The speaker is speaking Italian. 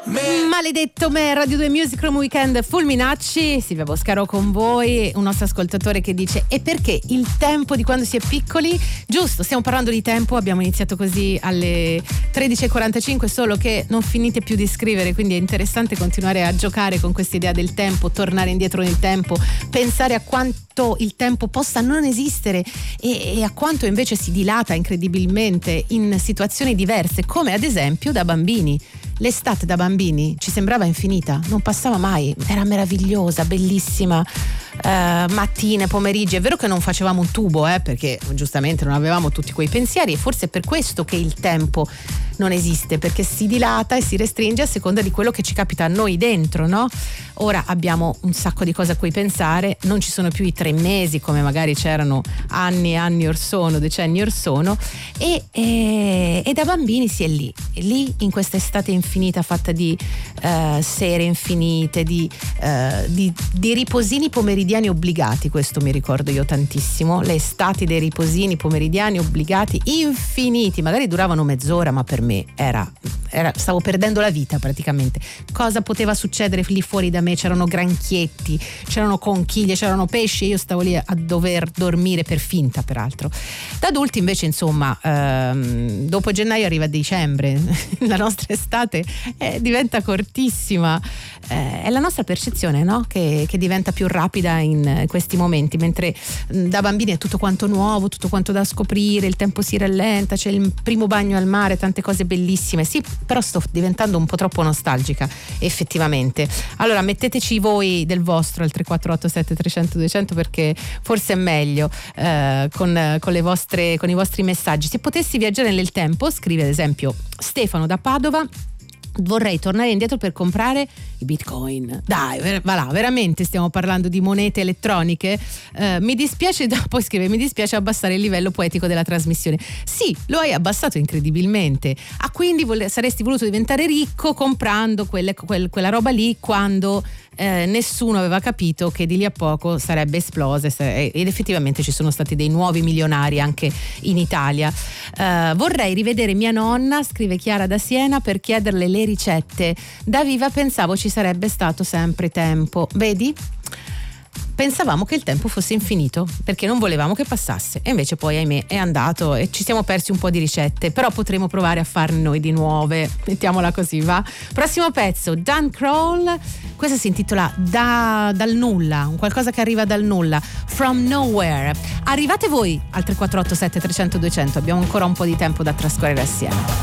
Maledetto me, Radio 2 Music Room Weekend Fulminacci, Silvia Boscaro con voi. Un nostro ascoltatore che dice: e perché il tempo di quando si è piccoli? Giusto, stiamo parlando di tempo, abbiamo iniziato così alle 13.45, solo che non finite più di scrivere, quindi è interessante continuare a giocare con questa idea del tempo, tornare indietro nel tempo, pensare a quanto il tempo possa non esistere e a quanto invece si dilata incredibilmente in situazioni diverse, come ad esempio da bambini. L'estate da bambini ci sembrava infinita, non passava mai, era meravigliosa, bellissima, mattine, pomeriggi. È vero che non facevamo un tubo, perché giustamente non avevamo tutti quei pensieri, e forse è per questo che il tempo non esiste, perché si dilata e si restringe a seconda di quello che ci capita a noi dentro, no? Ora abbiamo un sacco di cose a cui pensare, non ci sono più i 3 mesi come magari c'erano anni e anni or sono, decenni or sono, e da bambini si è lì in questa estate infinita fatta di sere infinite, di riposini pomeridiani obbligati. Questo mi ricordo io tantissimo, le estati dei riposini pomeridiani obbligati infiniti, magari duravano mezz'ora, ma per me era stavo perdendo la vita praticamente. Cosa poteva succedere lì fuori da me? C'erano granchietti, c'erano conchiglie, c'erano pesci, e io stavo lì a dover dormire per finta, peraltro. Da adulti invece, insomma, dopo gennaio arriva dicembre, la nostra estate diventa cortissima, è la nostra percezione, no? che diventa più rapida in questi momenti, mentre da bambini è tutto quanto nuovo, tutto quanto da scoprire, il tempo si rallenta, c'è il primo bagno al mare, tante cose bellissime. Sì, però sto diventando un po' troppo nostalgica effettivamente. Allora metteteci voi del vostro al 3487 300 200, perché forse è meglio con i vostri messaggi. Se potessi viaggiare nel tempo, scrive ad esempio Stefano da Padova: vorrei tornare indietro per comprare i bitcoin. Dai, va là, veramente stiamo parlando di monete elettroniche? Mi dispiace, poi scrive: mi dispiace abbassare il livello poetico della trasmissione. Sì, lo hai abbassato incredibilmente. Quindi saresti voluto diventare ricco comprando quella roba lì, quando nessuno aveva capito che di lì a poco sarebbe esplosa, ed effettivamente ci sono stati dei nuovi milionari anche in Italia. Vorrei rivedere mia nonna, scrive Chiara da Siena, per chiederle le ricette. Da viva pensavo ci sarebbe stato sempre tempo. Vedi? Pensavamo che il tempo fosse infinito perché non volevamo che passasse, e invece poi, ahimè, è andato e ci siamo persi un po' di ricette, però potremo provare a farne noi di nuove, mettiamola così, va? Prossimo pezzo, Dan Kroll, questa si intitola Dal nulla, un qualcosa che arriva dal nulla, From Nowhere. Arrivate voi al 3487 300 200, abbiamo ancora un po' di tempo da trascorrere assieme.